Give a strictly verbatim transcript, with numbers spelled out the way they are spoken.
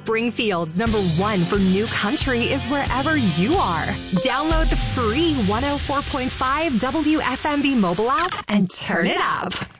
Springfield's number one for new country is wherever you are. Download the free one oh four point five W F M B mobile app and turn it up.